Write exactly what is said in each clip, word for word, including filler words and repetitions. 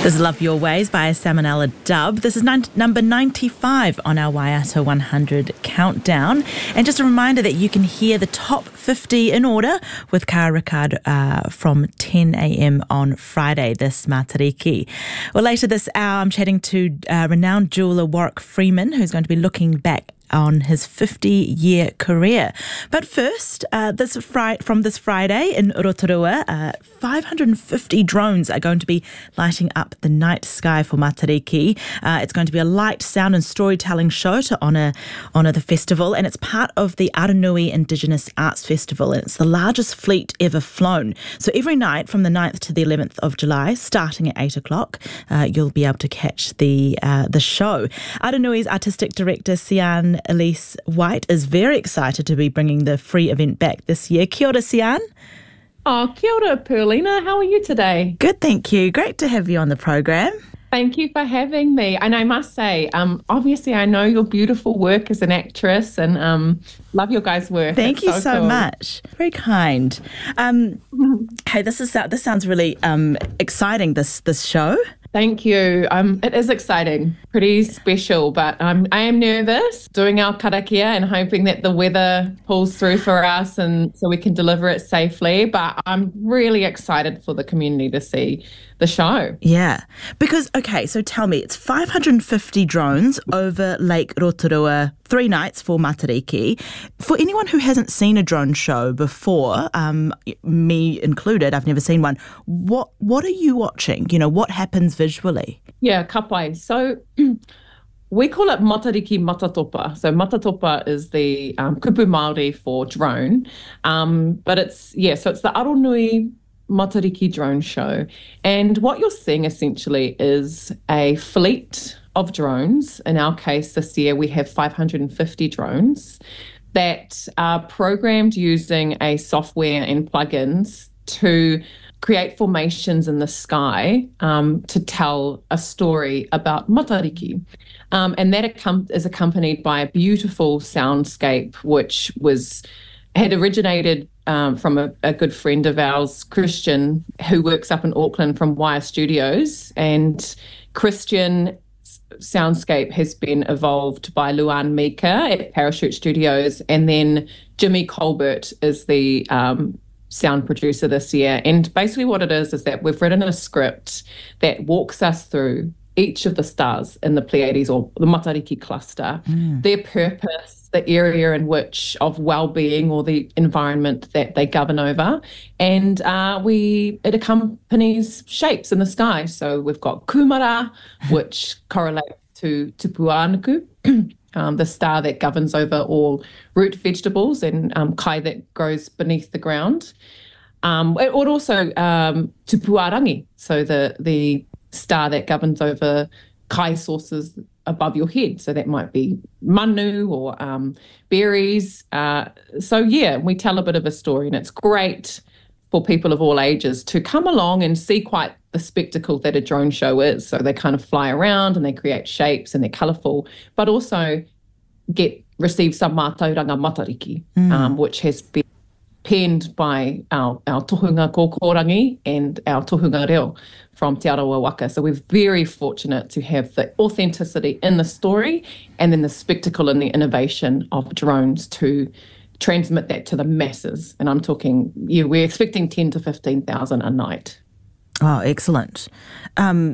This is Love Your Ways by Salmonella Dub. This is nine, number ninety-five on our Waiata one hundred countdown. And just a reminder that you can hear the top fifty in order with Kara Ricard uh, from ten a.m. on Friday, this Matariki. Well, later this hour, I'm chatting to uh, renowned jeweller Warwick Freeman, who's going to be looking back on his fifty-year career. But first, uh, this fri- from this Friday in Rotorua, uh, five hundred fifty drones are going to be lighting up the night sky for Matariki. Uh, it's going to be a light, sound and storytelling show to honour honour the festival, and it's part of the Aranui Indigenous Arts Festival, and it's the largest fleet ever flown. So every night from the ninth to the eleventh of July, starting at eight o'clock, uh, you'll be able to catch the uh, the show. Aranui's artistic director, Sian Elise White, is very excited to be bringing the free event back this year. Kia ora, Sian. Oh, kia ora, Perlina. How are you today? Good, thank you. Great to have you on the program. Thank you for having me. And I must say, um, obviously, I know your beautiful work as an actress and um, love your guys' work. Thank it's you so, so cool. much. Very kind. Um, hey, this is this sounds really um, exciting, this this show. Thank you. Um, it is exciting, pretty special, but um, I am nervous doing our karakia and hoping that the weather pulls through for us and so we can deliver it safely. But I'm really excited for the community to see the show. Yeah, because, okay, so tell me, it's five hundred fifty drones over Lake Rotorua, three nights for Matariki. For anyone who hasn't seen a drone show before, um, me included, I've never seen one, what what are you watching? You know, what happens visually? Yeah, kapai. So we call it Matariki Matatopa. So Matatopa is the um, kupu Māori for drone. Um, but it's, yeah, so it's the Aronui Matariki drone show. And what you're seeing essentially is a fleet of drones. In our case, this year we have five hundred fifty drones that are programmed using a software and plugins to create formations in the sky um, to tell a story about Matariki. Um, and that accom- is accompanied by a beautiful soundscape, which was had originated um, from a, a good friend of ours, Christian, who works up in Auckland from Wire Studios. And Christian soundscape has been evolved by Luan Mika at Parachute Studios, and then Jimmy Colbert is the um, sound producer this year. And basically what it is is that we've written a script that walks us through each of the stars in the Pleiades or the Matariki cluster, mm. their purpose, the area in which of well-being or the environment that they govern over. And uh, we it accompanies shapes in the sky. So we've got Kumara, which correlates to Tupuanuku, um, the star that governs over all root vegetables, and um, Kai that grows beneath the ground. Um, it would also um, Tupuarangi, so the the star that governs over kai sources above your head. So that might be manu or um, berries. Uh, so, yeah, we tell a bit of a story, and it's great for people of all ages to come along and see quite the spectacle that a drone show is. So they kind of fly around and they create shapes and they're colourful, but also get receive some mātauranga matariki, mm. um, which has been penned by our, our tohunga kōkorangi and our tohunga reo from Te Arawa Waka. So we're very fortunate to have the authenticity in the story and then the spectacle and the innovation of drones to transmit that to the masses. And I'm talking, yeah, we're expecting ten to fifteen thousand a night. Oh, excellent. Um,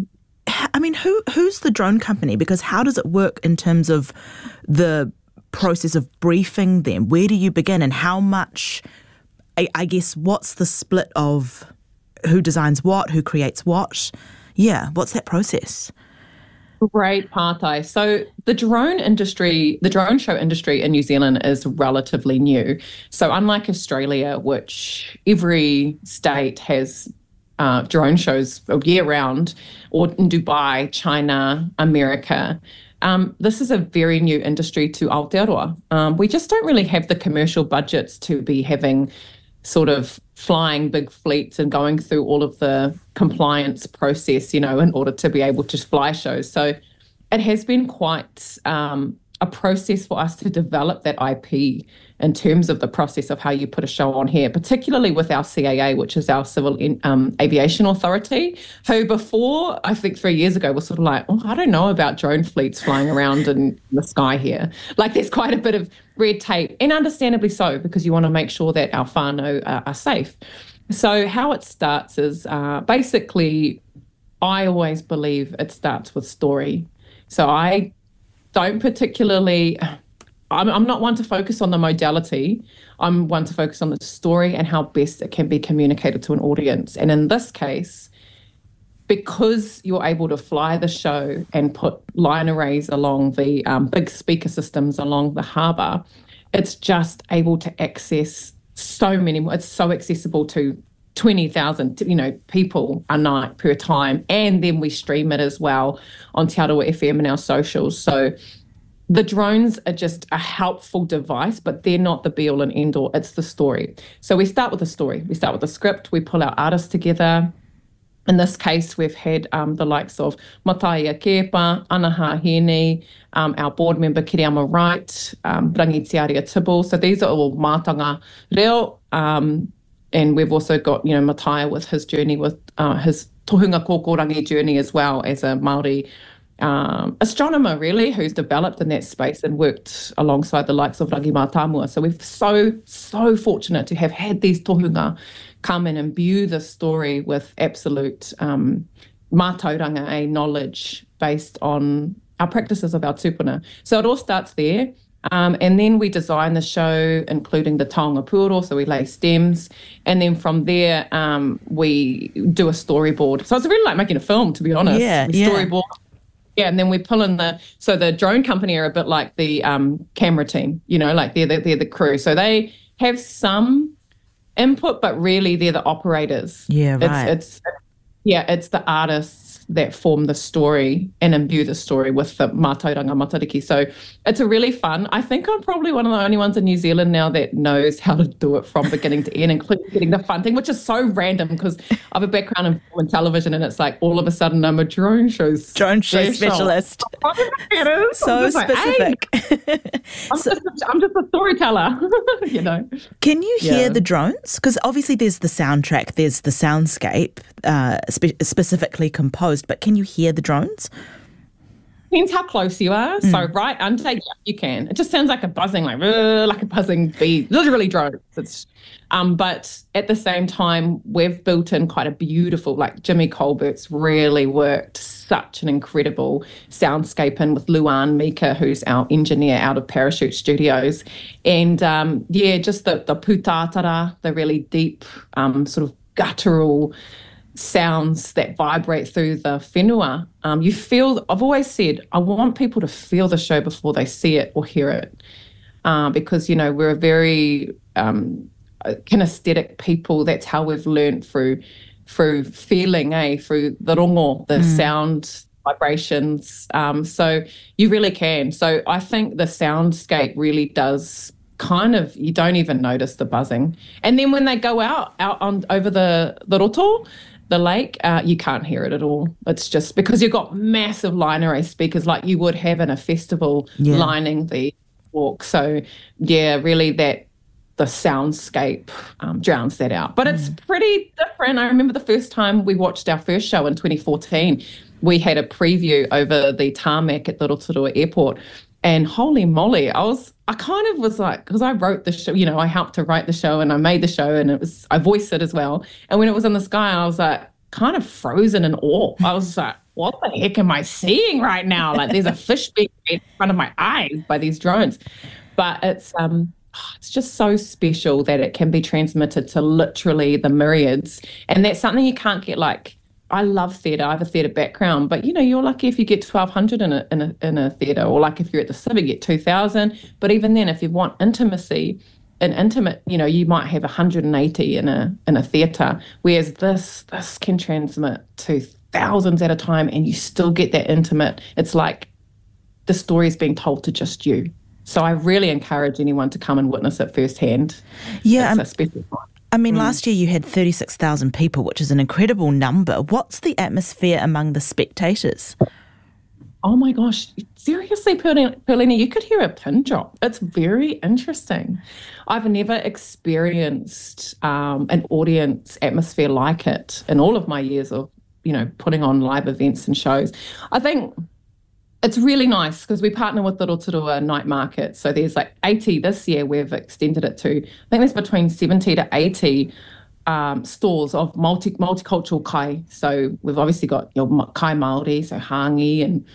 I mean, who who's the drone company? Because how does it work in terms of the process of briefing them? Where do you begin, and how much, I, I guess, what's the split of who designs what, who creates what? Yeah, what's that process? Great, Pātai. So the drone industry, the drone show industry in New Zealand is relatively new. So unlike Australia, which every state has uh, drone shows year round, or in Dubai, China, America, Um, this is a very new industry to Aotearoa. Um, we just don't really have the commercial budgets to be having sort of flying big fleets and going through all of the compliance process, you know, in order to be able to fly shows. So it has been quite um, a process for us to develop that I P in terms of the process of how you put a show on here, particularly with our C A A, which is our Civil um, Aviation Authority, who before, I think three years ago, was sort of like, oh, I don't know about drone fleets flying around in the sky here. Like there's quite a bit of red tape, and understandably so, because you want to make sure that our whānau are, are safe. So how it starts is uh, basically, I always believe it starts with story. So I don't particularly, I'm, I'm not one to focus on the modality. I'm one to focus on the story and how best it can be communicated to an audience. And in this case, because you're able to fly the show and put line arrays along the um, big speaker systems along the harbour, it's just able to access so many more. It's so accessible to twenty thousand, you know, people a night per time. And then we stream it as well on Te Arawa F M and our socials. So the drones are just a helpful device, but they're not the be all and end all. It's the story. So we start with the story. We start with the script. We pull our artists together. In this case, we've had um, the likes of Mataia Kepa, Anaha Hene, um, our board member Kiriama Wright, um, Rangitiaria Tibble. So these are all mātanga reo. Um, And we've also got, you know, Mataia with his journey, with uh, his tohunga kōkorangi journey as well as a Māori um, astronomer, really, who's developed in that space and worked alongside the likes of Rangi Mātāmua. So we're so, so fortunate to have had these tohunga come and imbue the story with absolute um, mātauranga, a knowledge based on our practices of our tupuna. So it all starts there. Um, and then we design the show, including the taonga puro, so we lay stems. And then from there, um, we do a storyboard. So it's really like making a film, to be honest. Yeah, we yeah. Storyboard. Yeah, and then we pull in the, so the drone company are a bit like the um, camera team, you know, like they're the, they're the crew. So they have some input, but really they're the operators. Yeah, right. It's, it's yeah, it's the artists that form the story and imbue the story with the mātauranga matariki. So it's a really fun. I think I'm probably one of the only ones in New Zealand now that knows how to do it from beginning to end, including getting the funding, which is so random because I have a background in film and television, and it's like all of a sudden I'm a drone show drone show specialist. So specific. Like, hey, I'm, so, just, I'm just a storyteller, you know. Can you hear Yeah. the drones? Because obviously there's the soundtrack, there's the soundscape uh, spe- specifically composed, but can you hear the drones? Depends how close you are. Mm. So right under, yeah, you can. It just sounds like a buzzing, like uh, like a buzzing bee, literally drones. It's, um, but at the same time, we've built in quite a beautiful, like Jimmy Colbert's really worked such an incredible soundscape in with Luan Mika, who's our engineer out of Parachute Studios. And um, yeah, just the, the pūtātara, the really deep um, sort of guttural sounds that vibrate through the whenua. Um, you feel, I've always said, I want people to feel the show before they see it or hear it. Uh, because, you know, we're a very um, kinesthetic people. That's how we've learned through through feeling, eh? Through the rongo, the mm. sound vibrations. Um, so you really can. So I think the soundscape really does kind of, you don't even notice the buzzing. And then when they go out, out on over the, the roto, the lake, uh, you can't hear it at all. It's just because you've got massive line array speakers like you would have in a festival yeah. lining the walk. So, yeah, really that the soundscape um, drowns that out. But mm. it's pretty different. I remember the first time we watched our first show in twenty fourteen, we had a preview over the tarmac at the Rotorua Airport. And holy moly, I was, I kind of was like, because I wrote the show, you know, I helped to write the show and I made the show and it was, I voiced it as well. And when it was in the sky, I was like, kind of frozen in awe. I was like, what the heck am I seeing right now? Like there's a fish being made in front of my eyes by these drones. But it's, um, it's just so special that it can be transmitted to literally the myriads. And that's something you can't get like, I love theatre. I have a theatre background, but you know, you're lucky if you get twelve hundred in a in a in a theatre, or like if you're at the Civic, you get two thousand. But even then, if you want intimacy, an intimate, you know, you might have one hundred eighty in a in a theatre. Whereas this this can transmit to thousands at a time, and you still get that intimate. It's like the story is being told to just you. So I really encourage anyone to come and witness it firsthand. Yeah, it's um, a special time. I mean, mm. last year you had thirty-six thousand people, which is an incredible number. What's the atmosphere among the spectators? Oh my gosh, seriously, Perlini, Perlini, you could hear a pin drop. It's very interesting. I've never experienced um, an audience atmosphere like it in all of my years of, you know, putting on live events and shows. I think it's really nice because we partner with the Rotorua Night Market. So there's like eighty this year. We've extended it to, I think there's between seventy to eighty um, stores of multi multicultural kai. So we've obviously got your kai Māori, so hangi and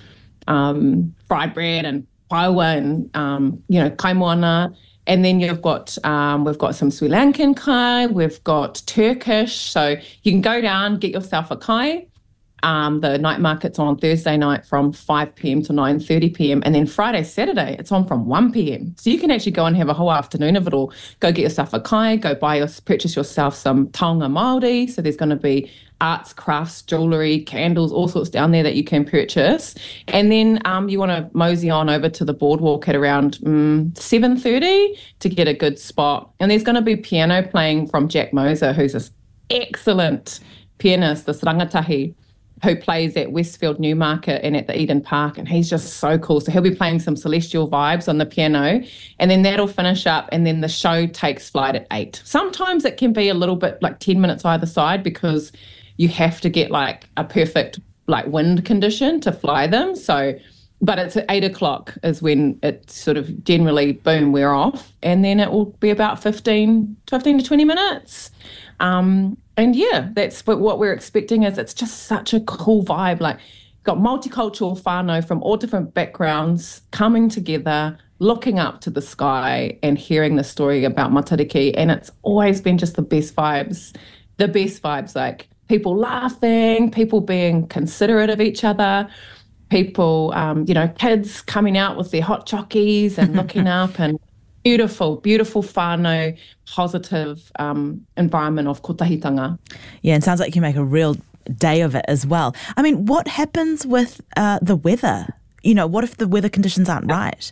um, fried bread and paiwa and, um, you know, kai moana. And then you've got, um, we've got some Sri Lankan kai, we've got Turkish. So you can go down, get yourself a kai. Um, the night market's on Thursday night from five p.m. to nine thirty p.m. And then Friday, Saturday, it's on from one p.m. So you can actually go and have a whole afternoon of it all. Go get yourself a kai, go buy your, purchase yourself some taonga Māori. So there's going to be arts, crafts, jewellery, candles, all sorts down there that you can purchase. And then um, you want to mosey on over to the boardwalk at around um, seven thirty to get a good spot. And there's going to be piano playing from Jack Moser, who's this excellent pianist, this rangatahi, who plays at Westfield Newmarket and at the Eden Park, and he's just so cool. So he'll be playing some Celestial Vibes on the piano, and then that'll finish up, and then the show takes flight at eight. Sometimes it can be a little bit like ten minutes either side because you have to get like a perfect like wind condition to fly them. So, but it's at eight o'clock is when it sort of generally, boom, we're off, and then it will be about fifteen, fifteen to twenty minutes. Um, and yeah, that's but what we're expecting is it's just such a cool vibe. Like, got multicultural whānau from all different backgrounds coming together, looking up to the sky and hearing the story about Matariki. And it's always been just the best vibes, the best vibes, like people laughing, people being considerate of each other, people, um, you know, kids coming out with their hot chockies and looking up, and beautiful, beautiful whānau, positive um, environment of kotahitanga. Yeah, and sounds like you make a real day of it as well. I mean, what happens with uh, the weather? You know, what if the weather conditions aren't right?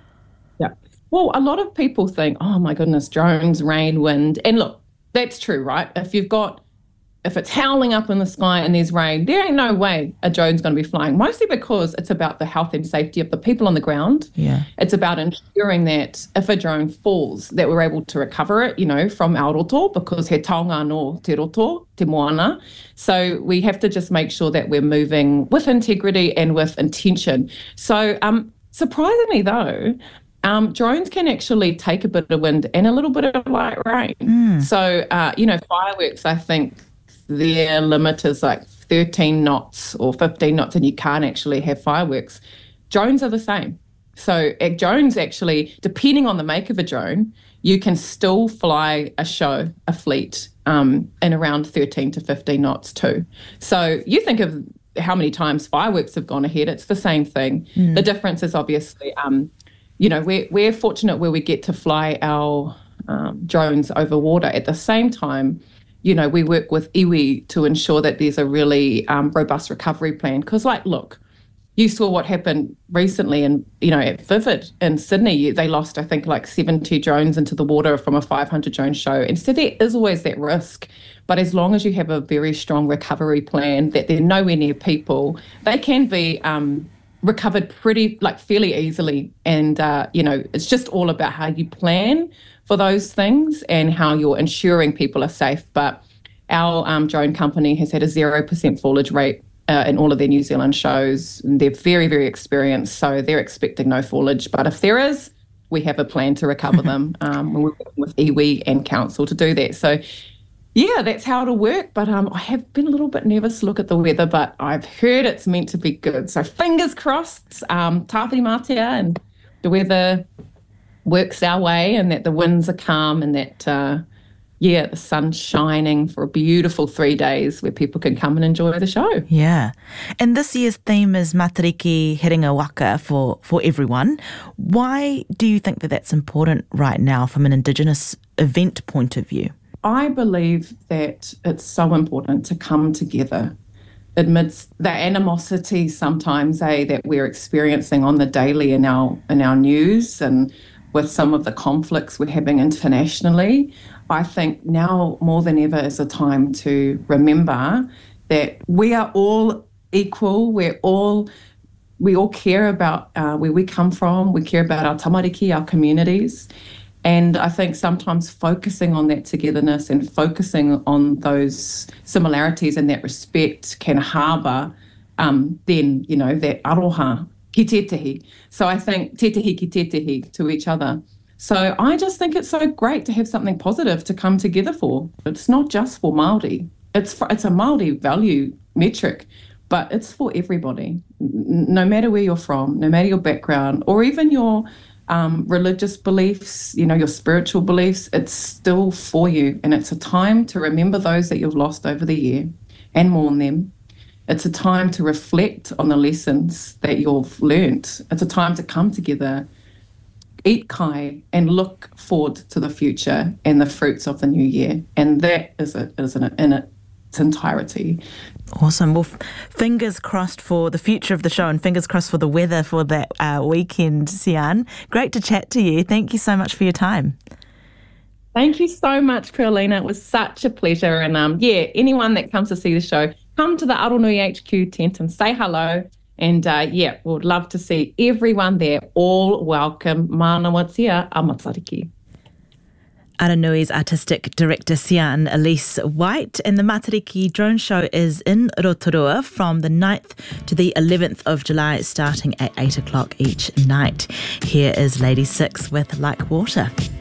Yeah. Well, a lot of people think, oh my goodness, drones, rain, wind. And look, that's true, right? If you've got, if it's howling up in the sky and there's rain, there ain't no way a drone's going to be flying, mostly because it's about the health and safety of the people on the ground. Yeah. It's about ensuring that if a drone falls, that we're able to recover it, you know, from our roto, because he taonga no te roto, te moana. So we have to just make sure that we're moving with integrity and with intention. So um, surprisingly though, Um, drones can actually take a bit of wind and a little bit of light rain. Mm. So, uh, you know, fireworks, I think their limit is like thirteen knots or fifteen knots, and you can't actually have fireworks. Drones are the same. So at drones actually, depending on the make of a drone, you can still fly a show, a fleet, um, in around thirteen to fifteen knots too. So you think of how many times fireworks have gone ahead, it's the same thing. Mm. The difference is obviously, um, you know, we're, we're fortunate where we get to fly our um, drones over water. At the same time, you know, we work with iwi to ensure that there's a really um, robust recovery plan. Because, like, look, you saw what happened recently in, you know, at Vivid in Sydney. They lost, I think, like seventy drones into the water from a five hundred drone show. And so there is always that risk. But as long as you have a very strong recovery plan, that they're nowhere near people, they can be um, recovered pretty, like, fairly easily. And, uh, you know, it's just all about how you plan for those things and how you're ensuring people are safe. But our um, drone company has had a zero percent fallage rate uh, in all of their New Zealand shows. And they're very, very experienced, so they're expecting no fallage. But if there is, we have a plan to recover them. Um, we're working with iwi and council to do that. So, yeah, that's how it'll work. But um, I have been a little bit nervous to look at the weather, but I've heard it's meant to be good. So fingers crossed, um, tāwhiri mātea, and the weather works our way, and that the winds are calm, and that, uh, yeah, the sun's shining for a beautiful three days where people can come and enjoy the show. Yeah. And this year's theme is Matariki Herenga Waka for, for everyone. Why do you think that that's important right now from an Indigenous event point of view? I believe that it's so important to come together amidst the animosity sometimes eh, that we're experiencing on the daily in our in our news, and with some of the conflicts we're having internationally. I think now more than ever is a time to remember that we are all equal, we're all we all care about uh, where we come from. We care about our tamariki, our communities. And I think sometimes focusing on that togetherness and focusing on those similarities and that respect can harbour um, then, you know, that aroha ki tetehi. So I think tetehi ki tetehi to each other. So I just think it's so great to have something positive to come together for. It's not just for Māori. It's for, it's a Māori value metric, but it's for everybody, no matter where you're from, no matter your background, or even your um, religious beliefs, you know, your spiritual beliefs. It's still for you, and it's a time to remember those that you've lost over the year and mourn them. It's a time to reflect on the lessons that you've learnt. It's a time to come together, eat kai, and look forward to the future and the fruits of the new year. And that is it, is in, in its entirety. Awesome. Well, f- fingers crossed for the future of the show, and fingers crossed for the weather for that uh, weekend, Sian. Great to chat to you. Thank you so much for your time. Thank you so much, Carolina. It was such a pleasure. And um, yeah, anyone that comes to see the show, come to the Aronui H Q tent and say hello. And uh, yeah, we'd love to see everyone there. All welcome. Mana watia a Matariki. Aranui's artistic director Sian Elise White, and the Matariki Drone Show is in Rotorua from the ninth to the eleventh of July, starting at eight o'clock each night. Here is Lady Six with Like Water.